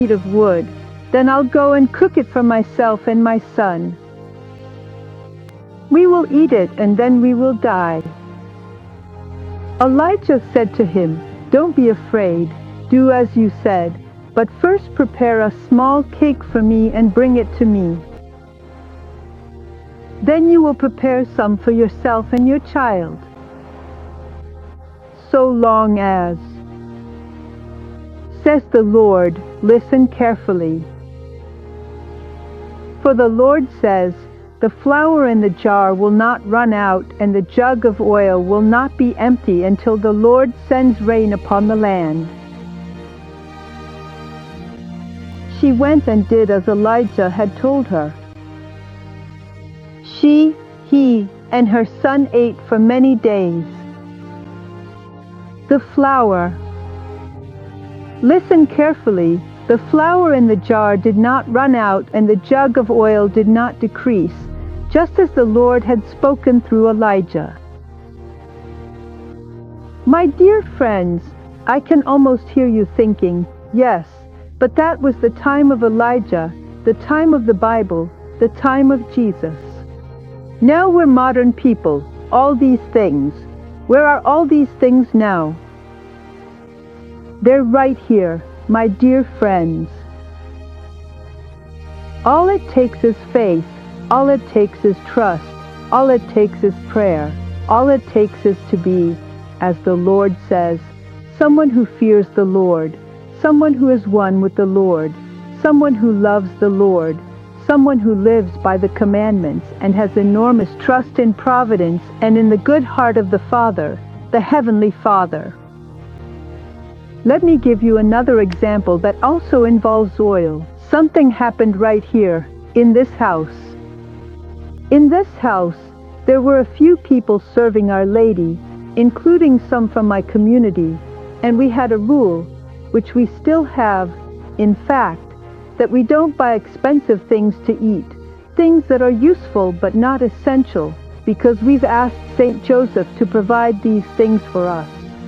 of wood. Then I'll go and cook it for myself and my son. We will eat it and then we will die." Elijah said to him, "Don't be afraid. Do as you said, but first prepare a small cake for me and bring it to me. Then you will prepare some for yourself and your child. So long as," says the Lord, listen carefully. For the Lord says, "The flour in the jar will not run out, and the jug of oil will not be empty until the Lord sends rain upon the land." She went and did as Elijah had told her. He, and her son ate for many days. The flour. Listen carefully. The flour in the jar did not run out, and the jug of oil did not decrease, just as the Lord had spoken through Elijah. My dear friends, I can almost hear you thinking, yes, but that was the time of Elijah, the time of the Bible, the time of Jesus. Now we're modern people, all these things. Where are all these things now? They're right here, my dear friends. All it takes is faith. All it takes is trust. All it takes is prayer. All it takes is to be, as the Lord says, someone who fears the Lord, someone who is one with the Lord, someone who loves the Lord, someone who lives by the commandments and has enormous trust in providence and in the good heart of the Father, the Heavenly Father. Let me give you another example that also involves oil. Something happened right here, in this house. In this house, there were a few people serving Our Lady, including some from my community, and we had a rule, which we still have, in fact, that we don't buy expensive things to eat, things that are useful but not essential, because we've asked Saint Joseph to provide these things for us.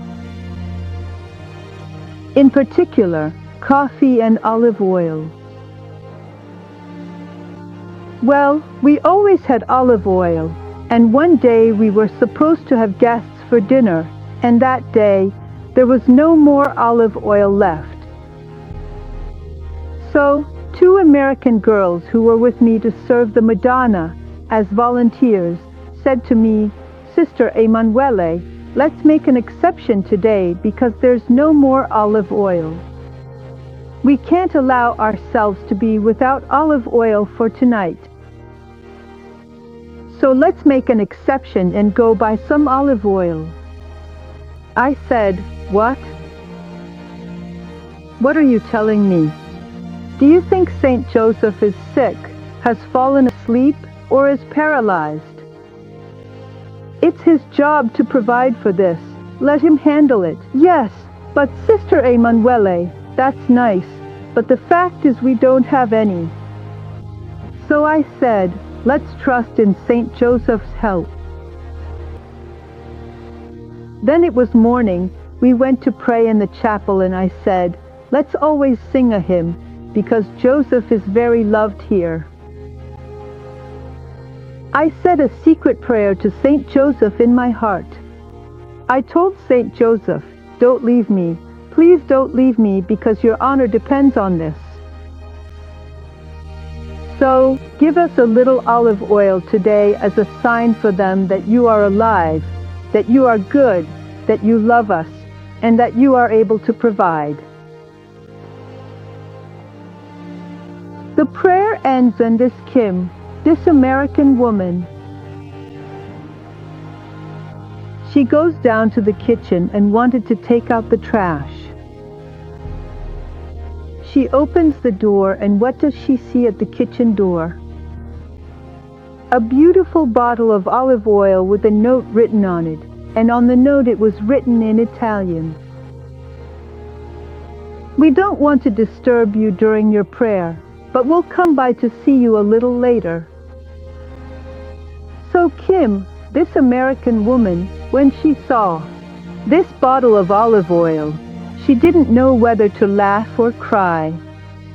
In particular, coffee and olive oil. Well, we always had olive oil, and one day we were supposed to have guests for dinner, and that day there was no more olive oil left. So, 2 American girls who were with me to serve the Madonna as volunteers said to me, "Sister Emanuele, let's make an exception today because there's no more olive oil. We can't allow ourselves to be without olive oil for tonight. So let's make an exception and go buy some olive oil." I said, "What? What are you telling me? Do you think Saint Joseph is sick, has fallen asleep, or is paralyzed? It's his job to provide for this. Let him handle it." "Yes, but Sister Emanuele, that's nice, but the fact is we don't have any." So I said, let's trust in Saint Joseph's help. Then it was morning. We went to pray in the chapel, and I said, let's always sing a hymn, because Joseph is very loved here. I said a secret prayer to Saint Joseph in my heart. I told Saint Joseph, "Don't leave me. Please don't leave me, because your honor depends on this. So, give us a little olive oil today as a sign for them that you are alive, that you are good, that you love us, and that you are able to provide." The prayer ends, and this American woman, she goes down to the kitchen and wanted to take out the trash. She opens the door, and what does she see at the kitchen door? A beautiful bottle of olive oil with a note written on it, and on the note it was written in Italian. "We don't want to disturb you during your prayer, but we'll come by to see you a little later." So Kim, this American woman, when she saw this bottle of olive oil, she didn't know whether to laugh or cry.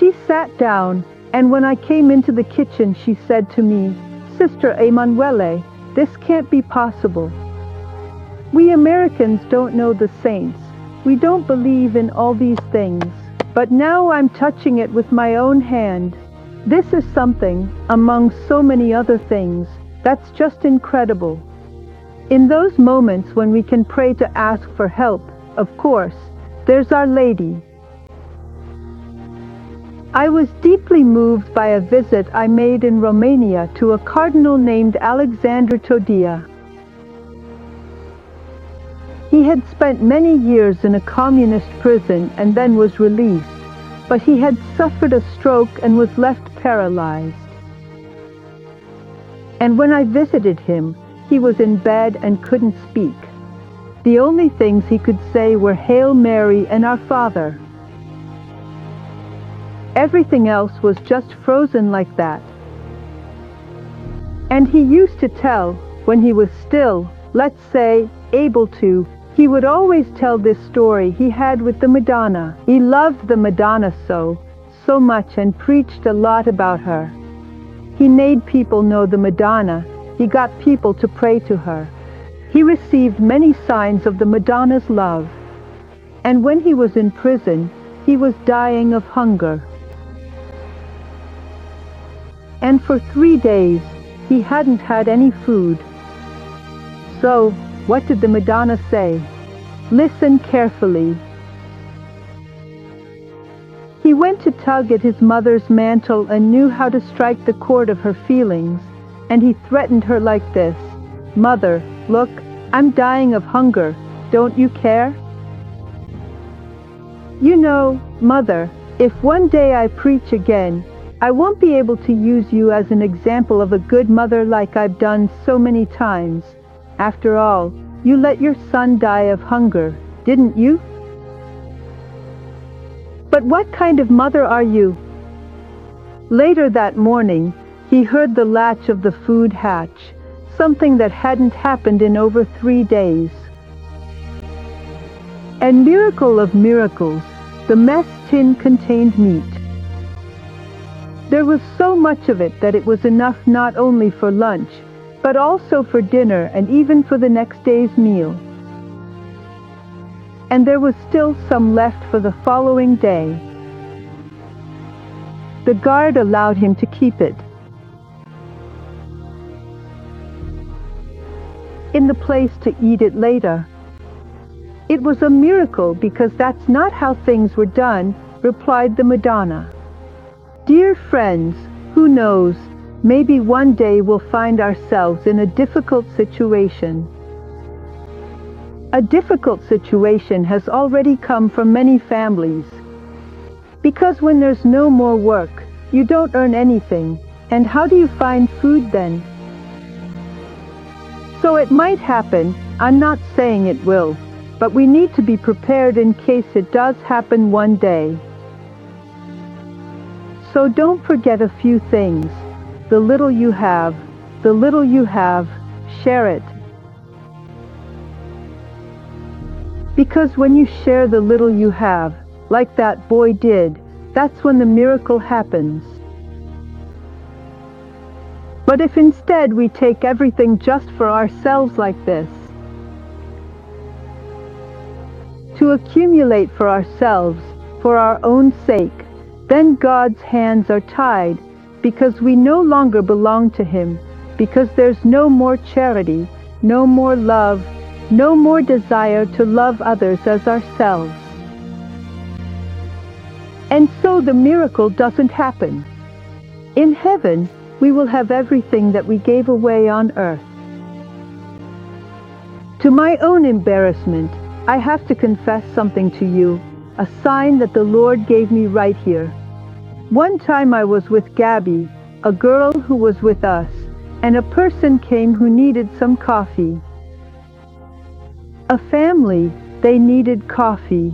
She sat down, and when I came into the kitchen she said to me, "Sister Emanuele, this can't be possible. We Americans don't know the saints. We don't believe in all these things. But now I'm touching it with my own hand. This is something, among so many other things, that's just incredible." In those moments when we can pray to ask for help, of course, there's Our Lady. I was deeply moved by a visit I made in Romania to a cardinal named Alexandru Todia. He had spent many years in a communist prison and then was released, but he had suffered a stroke and was left paralyzed. And when I visited him, he was in bed and couldn't speak. The only things he could say were Hail Mary and Our Father. Everything else was just frozen like that. And he used to tell, when he was still, let's say, able to, he would always tell this story he had with the Madonna. He loved the Madonna so much and preached a lot about her. He made people know the Madonna. He got people to pray to her. He received many signs of the Madonna's love. And when he was in prison, he was dying of hunger. And for 3 days, he hadn't had any food. So, what did the Madonna say? Listen carefully. He went to tug at his mother's mantle and knew how to strike the chord of her feelings, and he threatened her like this, "Mother, look, I'm dying of hunger. Don't you care? You know, Mother, if one day I preach again, I won't be able to use you as an example of a good mother like I've done so many times. After all, you let your son die of hunger, didn't you? But what kind of mother are you?" Later that morning, he heard the latch of the food hatch, something that hadn't happened in over 3 days. And miracle of miracles, the mess tin contained meat. There was so much of it that it was enough not only for lunch, but also for dinner and even for the next day's meal. And there was still some left for the following day. The guard allowed him to keep it. In the place to eat it later. "It was a miracle because that's not how things were done," replied the Madonna. Dear friends, who knows, maybe one day we'll find ourselves in a difficult situation. A difficult situation has already come for many families. Because when there's no more work, you don't earn anything, and how do you find food then? So it might happen, I'm not saying it will, but we need to be prepared in case it does happen one day. So don't forget a few things. The little you have, share it. Because when you share the little you have, like that boy did, that's when the miracle happens. But if instead we take everything just for ourselves like this, to accumulate for ourselves, for our own sake, then God's hands are tied, because we no longer belong to Him, because there's no more charity, no more love, no more desire to love others as ourselves. And so the miracle doesn't happen. In heaven, we will have everything that we gave away on earth. To my own embarrassment, I have to confess something to you, a sign that the Lord gave me right here. One time I was with Gabby, a girl who was with us, and a person came who needed some coffee. A family, they needed coffee.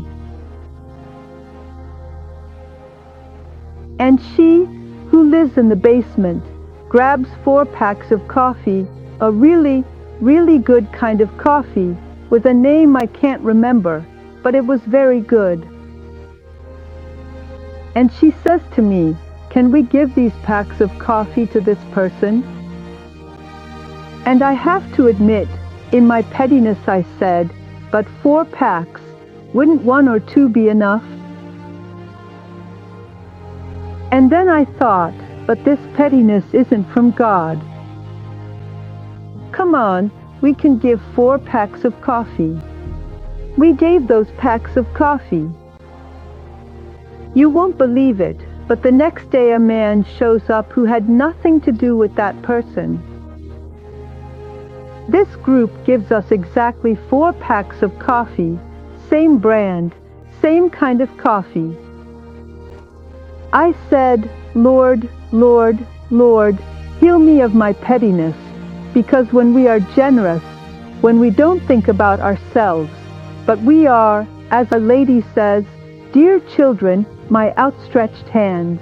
And she, who lives in the basement, grabs 4 packs of coffee, a really, really good kind of coffee, with a name I can't remember, but it was very good. And she says to me, "Can we give these packs of coffee to this person?" And I have to admit, in my pettiness I said, "But 4 packs, wouldn't 1 or 2 be enough?" And then I thought, but this pettiness isn't from God. Come on, we can give 4 packs of coffee. We gave those packs of coffee. You won't believe it, but the next day a man shows up who had nothing to do with that person. This group gives us exactly 4 packs of coffee, same brand, same kind of coffee. I said, "Lord, Lord, Lord, heal me of my pettiness," because when we are generous, when we don't think about ourselves, but we are, as Our Lady says, "Dear children, my outstretched hands."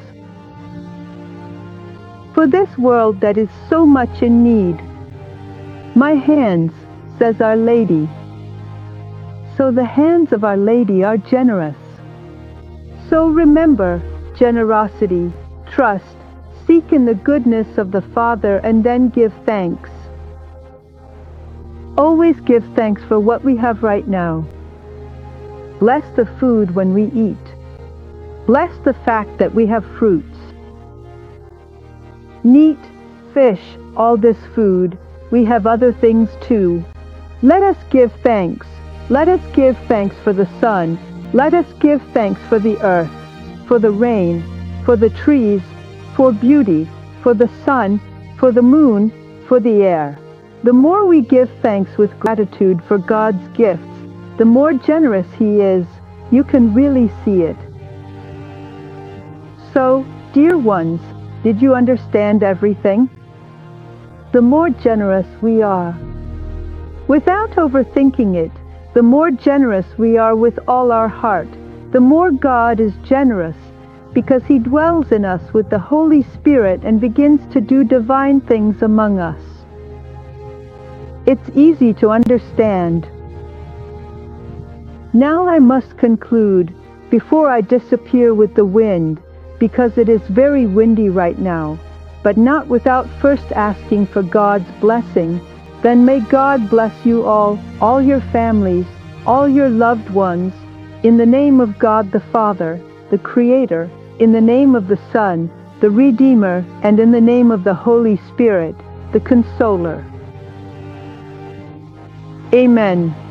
For this world that is so much in need, my hands, says Our Lady. So the hands of Our Lady are generous. So remember, generosity, trust, seek in the goodness of the Father and then give thanks. Always give thanks for what we have right now. Bless the food when we eat. Bless the fact that we have fruits. Meat, fish, all this food, we have other things too. Let us give thanks. Let us give thanks for the sun. Let us give thanks for the earth, for the rain, for the trees, for beauty, for the sun, for the moon, for the air. The more we give thanks with gratitude for God's gifts, the more generous He is. You can really see it. So, dear ones, did you understand everything? The more generous we are. Without overthinking it, the more generous we are with all our heart, the more God is generous, because He dwells in us with the Holy Spirit and begins to do divine things among us. It's easy to understand. Now I must conclude, before I disappear with the wind, because it is very windy right now, but not without first asking for God's blessing. Then may God bless you all your families, all your loved ones, in the name of God the Father, the Creator, in the name of the Son, the Redeemer, and in the name of the Holy Spirit, the Consoler. Amen.